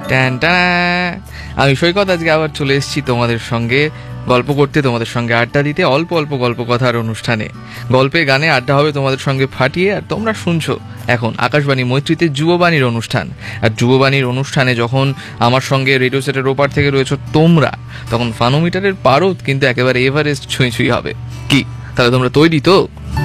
Tan tan. আমি সৈকত আজকে আবার চলে এসেছি তোমাদের সঙ্গে গল্প করতে, তোমাদের সঙ্গে আড্ডা দিতে, অল্প অল্প গল্প কথার অনুষ্ঠানে। গল্পে গানে আড্ডা হবে তোমাদের সঙ্গে ফাটিয়ে। আর তোমরা শুনছো এখন আকাশবাণী মৈত্রীতে যুববাণীর অনুষ্ঠান। আর যুববাণীর অনুষ্ঠানে যখন আমার সঙ্গে রেডিও সেটের ওপার থেকে রয়েছে তোমরা, তখন ফানোমিটারের পারদ কিন্তু একেবারে এভারেস্ট ছুঁই ছুঁই হবে। কি তাহলে তোমরা তৈরি তো?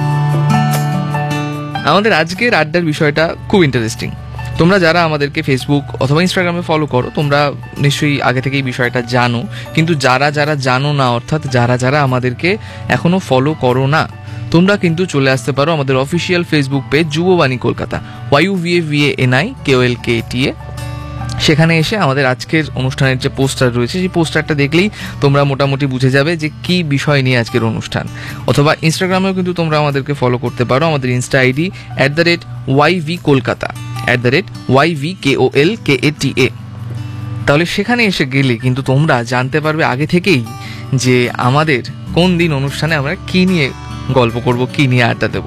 আমাদের আজকের আড্ডার বিষয়টা খুব ইন্টারেস্টিং। তোমরা যারা আমাদেরকে ফেসবুক অথবা ইনস্টাগ্রামে ফলো করো, তোমরা নিশ্চয়ই আগে থেকেই বিষয়টা জানো। কিন্তু যারা যারা জানো না, অর্থাৎ যারা যারা আমাদেরকে এখনও ফলো করো না, তোমরা কিন্তু চলে আসতে পারো আমাদের official Facebook page যুববাণী Kolkata, YUVAVANIKOLKTA। সেখানে এসে আমাদের আজকের অনুষ্ঠানের যে পোস্টার রয়েছে, সেই পোস্টারটা দেখলেই তোমরা মোটামুটি বুঝে যাবে যে কি বিষয় নিয়ে আজকের অনুষ্ঠান। অথবা ইনস্টাগ্রামেও কিন্তু তোমরা আমাদেরকে ফলো করতে পারো। আমাদের Insta ID @YV Kolkata, @YVKOLKATA। তাহলে সেখানে এসে গেলে কিন্তু তোমরা জানতে পারবে আগে থেকেই যে আমাদের কোন দিন অনুষ্ঠানে আমরা কি নিয়ে গল্প করব, কি নিয়ে আড্ডা দেবো।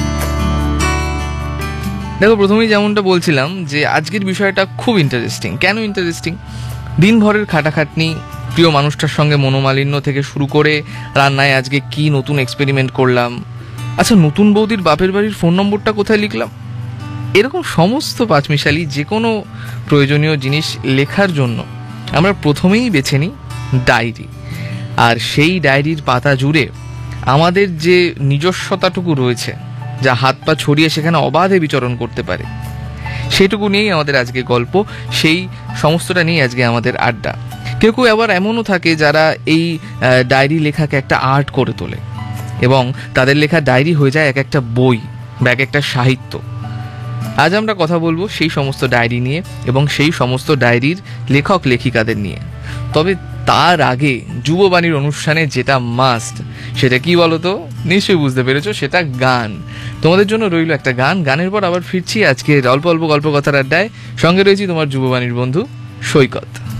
দেখো, প্রথমেই যেমনটা বলছিলাম যে আজকের বিষয়টা খুব ইন্টারেস্টিং। কেন ইন্টারেস্টিং? দিনভরের খাটাখাটনি, প্রিয় মানুষটার সঙ্গে মনোমালিন্য থেকে শুরু করে রান্নায় আজকে কি নতুন এক্সপেরিমেন্ট করলাম, আচ্ছা নতুন বৌদির বাপের বাড়ির ফোন নম্বরটা কোথায় লিখলাম, এরকম সমস্ত পাঁচমিশালি যে কোনো প্রয়োজনীয় জিনিস লেখার জন্য আমরা প্রথমেই বেছে নিই ডায়েরি। আর সেই ডায়েরির পাতা জুড়ে আমাদের যে নিজস্বতাটুকু রয়েছে, যা হাত পা ছড়িয়ে সেখানে অবাধে বিচরণ করতে পারে, সেটুকু নিয়েই আমাদের আজকে গল্প, সেই সমস্তটা নিয়েই আজকে আমাদের আড্ডা। কেউ কেউ আবার এমনও থাকে যারা এই ডায়েরি লেখাকে একটা আর্ট করে তোলে এবং তাদের লেখা ডায়েরি হয়ে যায় এক একটা বই বা এক একটা সাহিত্য। আজ আমরা কথা বলবো সেই সমস্ত ডায়েরি নিয়ে এবং সেই সমস্ত ডায়েরির লেখক লেখিকাদের নিয়ে। তবে তার আগে যুববাণীর অনুষ্ঠানে যেটা মাস্ট, সেটা কি বলতো? নিশ্চয়ই বুঝতে পেরেছো, সেটা গান। তোমাদের জন্য রইল একটা গান। গানের পর আবার ফিরছি আজকে অল্প অল্প গল্প কথার আড্ডায়। সঙ্গে রয়েছি তোমার যুববাণীর বন্ধু সৈকত।